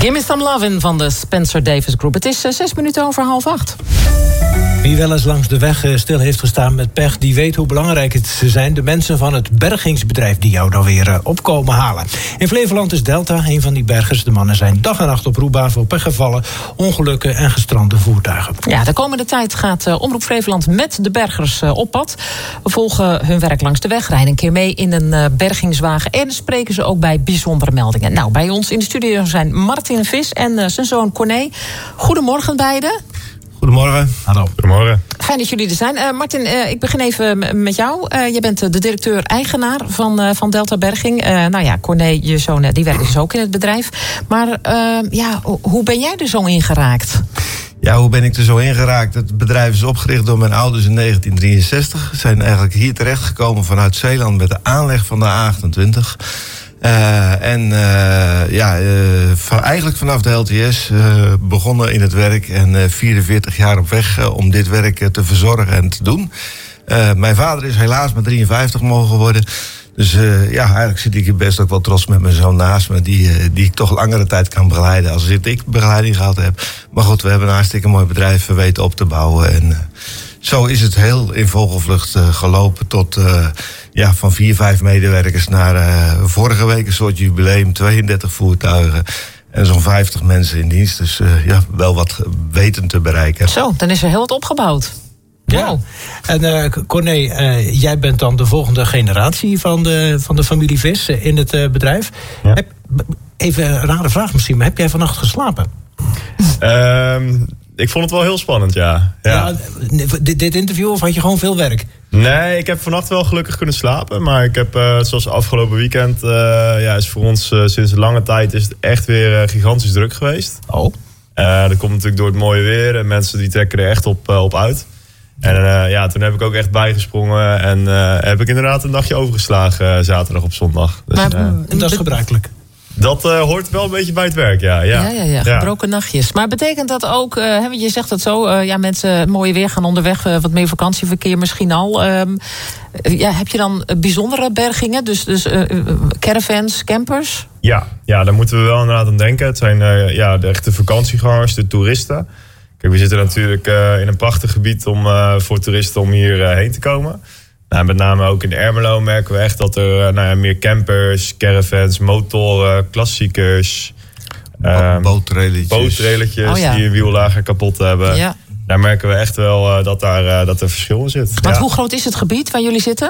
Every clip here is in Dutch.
Gimme Some Lovin' van de Spencer Davis Group. Het is 6 minuten over 7:30. Wie wel eens langs de weg stil heeft gestaan met pech, die weet hoe belangrijk het zijn de mensen van het bergingsbedrijf die jou dan weer opkomen halen. In Flevoland is Delta een van die bergers. De mannen zijn dag en nacht op roepbaan voor pechgevallen, ongelukken en gestrande voertuigen. Ja, de komende tijd gaat Omroep Flevoland met de bergers op pad. We volgen hun werk langs de weg, rijden een keer mee in een bergingswagen en spreken ze ook bij bijzondere meldingen. Nou, bij ons in de studio zijn Martin Vis en zijn zoon Corné. Goedemorgen beiden. Goedemorgen. Hallo. Goedemorgen. Fijn dat jullie er zijn. Martin, ik begin even met jou. Je bent de directeur-eigenaar van Delta Berging. Corné, je zoon, die werkt dus ook in het bedrijf. Maar hoe ben jij er zo in geraakt? Ja, hoe ben ik er zo in geraakt? Het bedrijf is opgericht door mijn ouders in 1963. Ze zijn eigenlijk hier terechtgekomen vanuit Zeeland met de aanleg van de A28. Eigenlijk vanaf de LTS begonnen in het werk en 44 jaar op weg om dit werk te verzorgen en te doen. Mijn vader is helaas maar 53 mogen worden. Dus eigenlijk zit ik hier best ook wel trots met mijn zoon naast me, die ik toch langere tijd kan begeleiden als ik begeleiding gehad heb. Maar goed, we hebben een hartstikke mooi bedrijf weten op te bouwen. En zo is het heel in vogelvlucht gelopen tot van 4-5 medewerkers naar vorige week een soort jubileum, 32 voertuigen en zo'n 50 mensen in dienst. Dus wel wat weten te bereiken. Zo, dan is er heel wat opgebouwd. Ja. Wow. En Corné, jij bent dan de volgende generatie van de familie Vis in het bedrijf. Ja. Even een rare vraag misschien, maar heb jij vannacht geslapen? Ik vond het wel heel spannend, ja. Dit interview, of had je gewoon veel werk? Nee, ik heb vannacht wel gelukkig kunnen slapen. Maar ik heb, zoals afgelopen weekend, is voor ons sinds een lange tijd is het echt weer gigantisch druk geweest. Oh. Dat komt natuurlijk door het mooie weer en mensen die trekken er echt op uit. En toen heb ik ook echt bijgesprongen en heb ik inderdaad een nachtje overgeslagen zaterdag op zondag. Dus, dat is gebruikelijk. Dat hoort wel een beetje bij het werk, ja. Ja, gebroken nachtjes. Maar betekent dat ook, je zegt het zo, mensen mooie weer gaan onderweg, wat meer vakantieverkeer misschien al. Heb je dan bijzondere bergingen, dus caravans, campers? Ja, daar moeten we wel inderdaad aan denken. Het zijn de echte vakantiegangers, de toeristen. Kijk, we zitten natuurlijk in een prachtig gebied voor toeristen om hier heen te komen. Nou, met name ook in Ermelo merken we echt dat er meer campers, caravans, motoren, klassiekers, boottrailertjes die een wiel kapot hebben. Ja. Daar merken we echt wel dat er verschil in zit. Want hoe groot is het gebied waar jullie zitten?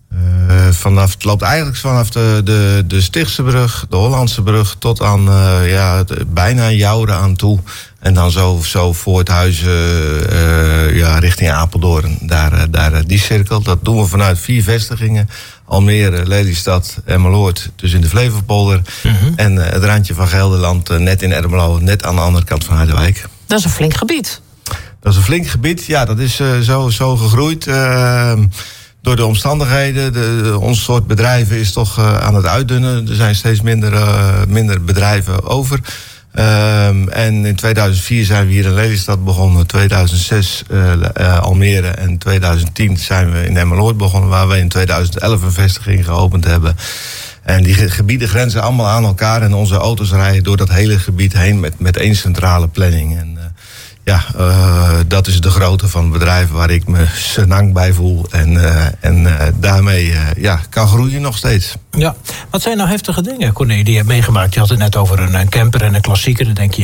Het loopt eigenlijk vanaf de Stichtse brug, de Hollandse brug, tot aan bijna Joure aan toe. En dan zo Voorthuizen richting Apeldoorn. Daar die cirkel. Dat doen we vanuit 4 vestigingen. Almere, Lelystad, Emmeloord, dus in de Flevopolder. Mm-hmm. En het randje van Gelderland, net in Ermelo, net aan de andere kant van Harderwijk. Dat is een flink gebied. Dat is een flink gebied, ja, dat is zo gegroeid. Door de omstandigheden, ons soort bedrijven is toch aan het uitdunnen. Er zijn steeds minder bedrijven over. En in 2004 zijn we hier in Lelystad begonnen. 2006 Almere en 2010 zijn we in Emmeloord begonnen, waar we in 2011 een vestiging geopend hebben. En die gebieden grenzen allemaal aan elkaar en onze auto's rijden door dat hele gebied heen met één centrale planning. En dat is de grootte van het bedrijf waar ik me senang bij voel. En daarmee kan groeien nog steeds. Ja, wat zijn nou heftige dingen, Corné, die je hebt meegemaakt? Je had het net over een camper en een klassieker. Dan denk je,